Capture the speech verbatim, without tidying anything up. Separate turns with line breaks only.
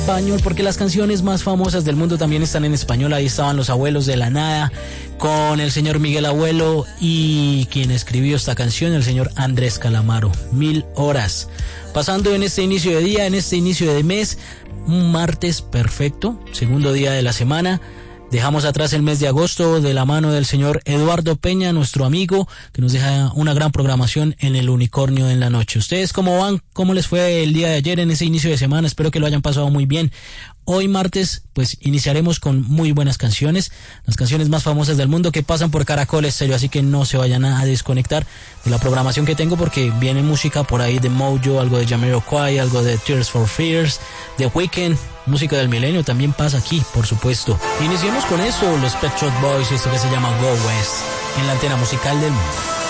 español, porque las canciones más famosas del mundo también están en español. Ahí estaban Los Abuelos de la Nada con el señor Miguel Abuelo y quien escribió esta canción, el señor Andrés Calamaro. Mil horas. Pasando en este inicio de día, en este inicio de mes, un martes perfecto, segundo día de la semana. Dejamos atrás el mes de agosto de la mano del señor Eduardo Peña, nuestro amigo, que nos deja una gran programación en el Unicornio en la noche. ¿Ustedes cómo van? ¿Cómo les fue el día de ayer en ese inicio de semana? Espero que lo hayan pasado muy bien. Hoy martes, pues iniciaremos con muy buenas canciones, las canciones más famosas del mundo que pasan por Caracol Estéreo, así que no se vayan a desconectar de la programación que tengo porque viene música por ahí de Mojo, algo de Jamiroquai, algo de Tears for Fears, The Weeknd, música del milenio también pasa aquí, por supuesto. Iniciemos con eso, los Pet Shop Boys, esto que se llama Go West, en la antena musical del mundo.